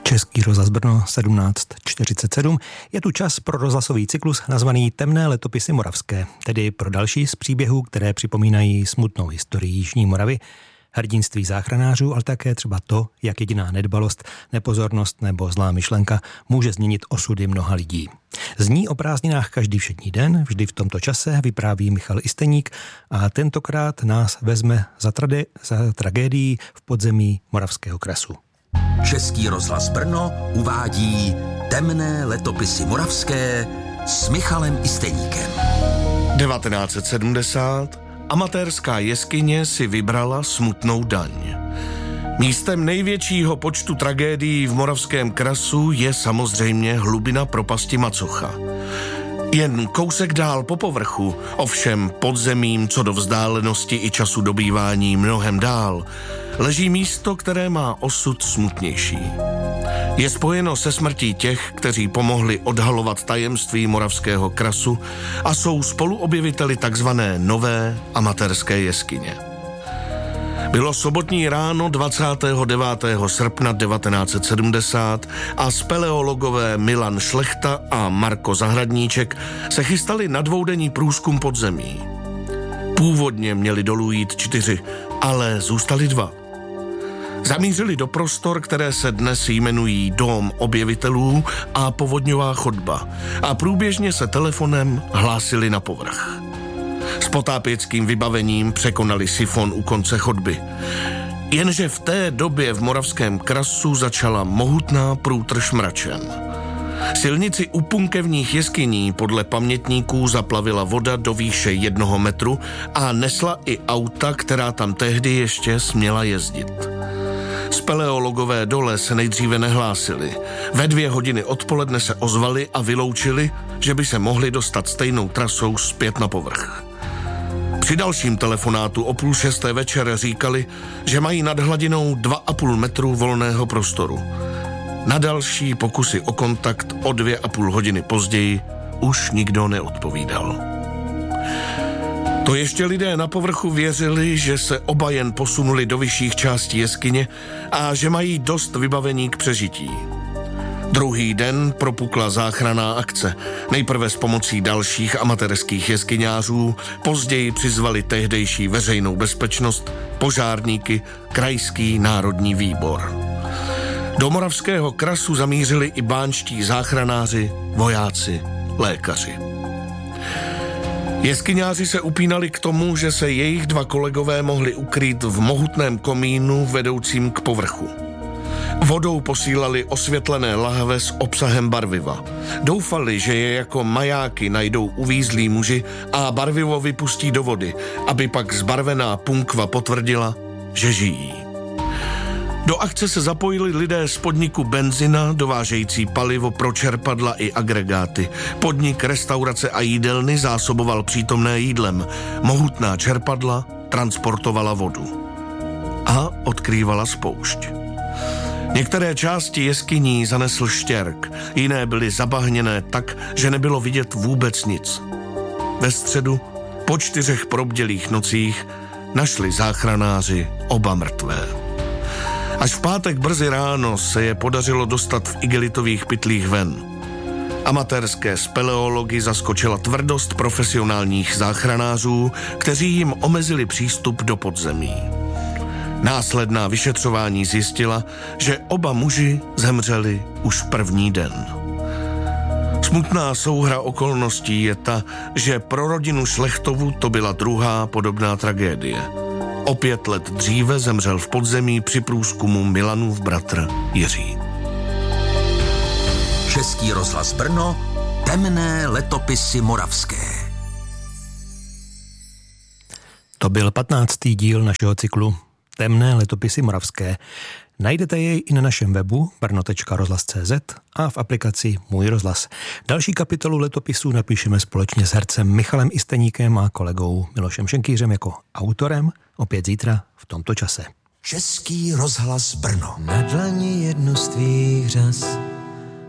Český rozhlas Brno 17:47. Je tu čas pro rozhlasový cyklus nazvaný Temné letopisy moravské, tedy pro další z příběhů, které připomínají smutnou historii Jižní Moravy, hrdinství záchranářů, ale také třeba to, jak jediná nedbalost, nepozornost nebo zlá myšlenka může změnit osudy mnoha lidí. Zní o prázdninách každý všední den, vždy v tomto čase vypráví Michal Isteník a tentokrát nás vezme za tragédií v podzemí Moravského krasu. Český rozhlas Brno uvádí Temné letopisy moravské s Michalem Isteníkem. 1970 amatérská jeskyně si vybrala smutnou daň. Místem největšího počtu tragédií v Moravském krasu je samozřejmě hlubina propasti Macocha. Jen kousek dál po povrchu, ovšem podzemím co do vzdálenosti i času dobývání mnohem dál, leží místo, které má osud smutnější. Je spojeno se smrtí těch, kteří pomohli odhalovat tajemství Moravského krasu a jsou spoluobjeviteli takzvané nové amatérské jeskyně. Bylo sobotní ráno 29. srpna 1970 a speleologové Milan Šlechta a Marko Zahradníček se chystali na dvoudenní průzkum podzemí. Původně měli dolů jít 4, ale zůstali 2. Zamířili do prostor, které se dnes jmenují Dom objevitelů a Povodňová chodba a průběžně se telefonem hlásili na povrch. S potápěckým vybavením překonali sifon u konce chodby. Jenže v té době v Moravském krasu začala mohutná průtrž mračen. Silnici u punkevních jeskyní podle pamětníků zaplavila voda do výše 1 metru a nesla i auta, která tam tehdy ještě směla jezdit. Speleologové dole se nejdříve nehlásili. Ve 2 hodiny odpoledne se ozvali a vyloučili, že by se mohli dostat stejnou trasou zpět na povrch. Při dalším telefonátu o 5:30 večer říkali, že mají nad hladinou 2,5 metru volného prostoru. Na další pokusy o kontakt o 2,5 hodiny později už nikdo neodpovídal. To ještě lidé na povrchu věřili, že se oba jen posunuli do vyšších částí jeskyně a že mají dost vybavení k přežití. Druhý den propukla záchranná akce. Nejprve s pomocí dalších amatérských jeskyňářů, později přizvali tehdejší veřejnou bezpečnost, požárníky, krajský národní výbor. Do Moravského krasu zamířili i báňští záchranáři, vojáci, lékaři. Jeskyňáři se upínali k tomu, že se jejich 2 kolegové mohli ukrýt v mohutném komínu vedoucím k povrchu. Vodou posílali osvětlené lahve s obsahem barviva. Doufali, že je jako majáky najdou uvízlí muži a barvivo vypustí do vody, aby pak zbarvená punkva potvrdila, že žijí. Do akce se zapojili lidé z podniku Benzina, dovážející palivo pro čerpadla i agregáty. Podnik restaurace a jídelny zásoboval přítomné jídlem. Mohutná čerpadla transportovala vodu. A odkrývala spoušť. Některé části jeskyní zanesl štěrk, jiné byly zabahněné tak, že nebylo vidět vůbec nic. Ve středu, po 4 probdělých nocích, našli záchranáři oba mrtvé. Až v pátek brzy ráno se je podařilo dostat v igelitových pytlích ven. Amatérské speleology zaskočila tvrdost profesionálních záchranářů, kteří jim omezili přístup do podzemí. Následná vyšetřování zjistila, že oba muži zemřeli už první den. Smutná souhra okolností je ta, že pro rodinu Šlechtovu to byla druhá podobná tragédie. O 5 let dříve zemřel v podzemí při průzkumu Milanův bratr Jiří. Český rozhlas Brno, Temné letopisy moravské. To byl 15. díl našeho cyklu Temné letopisy moravské. Najdete jej i na našem webu brno.rozhlas.cz a v aplikaci Můj rozhlas. Další kapitolu letopisů napíšeme společně s hercem Michalem Isteníkem a kolegou Milošem Šenkýřem jako autorem, opět zítra v tomto čase. Český rozhlas Brno. Na dlani jednu z tvých řas